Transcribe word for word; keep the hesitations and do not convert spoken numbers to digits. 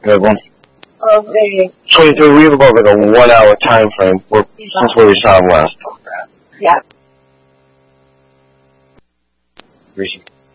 Good one. Okay. twenty-three, we have about like a one hour time frame for, since where we saw him last. Yeah. Rishi.